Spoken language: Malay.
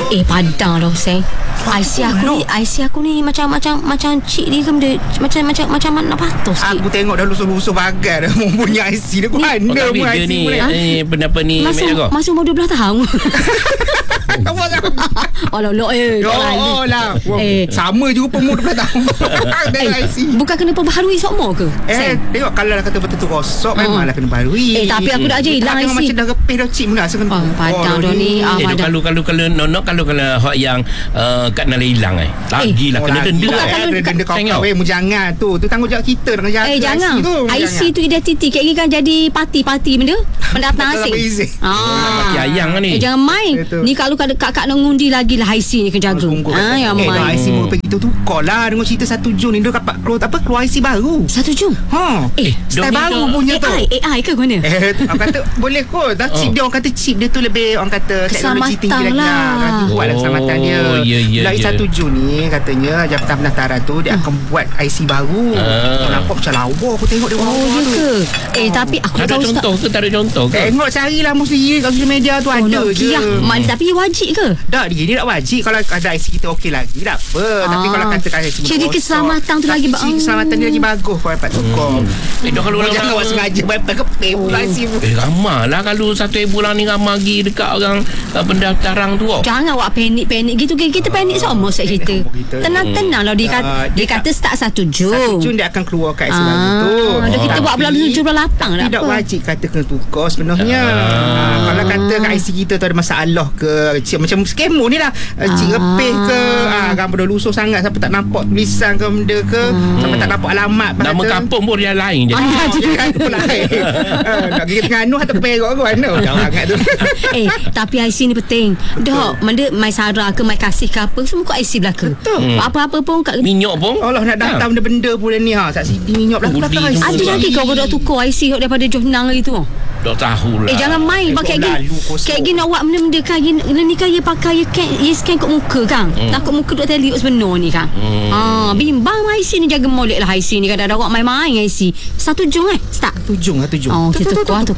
Padang dah Hussein. IC aku ni macam cik ni ke benda macam nak patut sikit. Aku tengok dah lusuh-lusuh bagai dah mempunyai IC dia. Mana pun IC ni penapa ni masa umur 12 tahun. Alah lah. Sama juga umur 12 tahun. IC. Bukan kena perbaharui semua ke? Tengok kalau lah kata betul-betul rosak memanglah kena perbaharui. Tapi aku dah je hilang IC. Macam dah repih dah cik mana rasa kena. Padang dah ni. Kalau nonok kalau hak yang kat Nala hilang lagilah kena denda. Denda kau mu jangan tu tanggungjawab kita nak jaga jangan IC tu. IC tu identiti kat ni kan jadi parti benda pendatang asing. Bagi ayang ni. Jangan main. Ni kalau kak nak ngundi lagi lah IC ni kena jaga. Yang main. IC mu pergi tu tukar lah dengan cerita 1 Jun ni dia dapat keluar IC baru. 1 Jun. Style baru punya tu. AI ke mana? Orang kata boleh kot. Dah chip dia orang kata chip dia tu lebih orang kata teknologi tinggi lagi lah. Buat lah keselamatan dia. Dari 1 Jun ni katanya Jabatan Pendaftaran tu dia akan buat IC baru. Nampak macam lawa aku tengok dia orang tu. Ke? Tapi aku tak ada contoh ke? Tak ada contoh ke? Tengok carilah mesti kat social media tu ada je. Tapi wajib ke? Tak, dia tak wajib. Kalau ada IC kita okey lagi tak apa. Tapi kalau katakan IC jadi keselamatan tu lagi bagus. Keselamatan dia lagi bagus kau dapat tukar. Kalau orang jangan buat sengaja buat terkepit pula IC. Ramah lah kalau 1 bulan ni ramah lagi dekat orang pendaftaran tu. Jangan awak panik gitu. Kita panik semua set kita. Tenang lah dia kata start 1 Jun. 1 Jun dia akan keluar kat IC baru tu. Kita buat bulan 7 bulan 8 lah. Tidak wajib kata kena tukar sebenarnya. Kalau kata kat IC kita tu ada masalah ke macam skemo ni lah cik repih ke gambar dah lusuh sangat sampai tak nampak tulisan ke benda ke sampai tak nampak alamat nama kampung pun dia lain je. Kampung lain nak pergi Terengganu atau ke Perak ke mana sangat tu. Tapi IC ni penting. Dah mana Mai Sarah ke Mai Kasih ke apa semua kat IC belaka. Apa-apa pun kat minyak pun Allah nak daftar benda-benda pula ni saksi minyak belaka. Ada lagi kau dah tukar IC daripada Johor lagi tu. Tak tahu lah. Jangan main pakai gini awak benda-benda kain ni kan dia pakai scan kat muka kan. Takut muka duk teliuk sebenar ni kan. Bimbang IC ni jaga molek lah IC ni kadang-kadang awak main-main IC. 1 Jun start 1 Jun. Kita tukar